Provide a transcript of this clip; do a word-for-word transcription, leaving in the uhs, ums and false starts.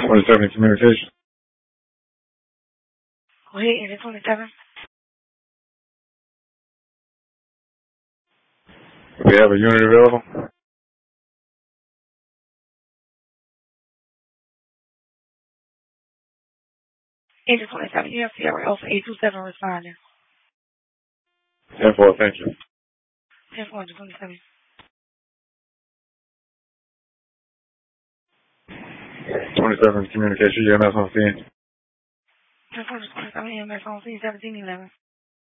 twenty-seven communication. Go ahead, Engine twenty-seven. We have a unit available. Engine twenty-seven, you have Sierra Alpha eight two seven responding. ten four, thank you. ten four, Engine twenty-seven. twenty-seven communication, E M S on scene. ten four, Engine twenty-seven, E M S on scene seventeen eleven.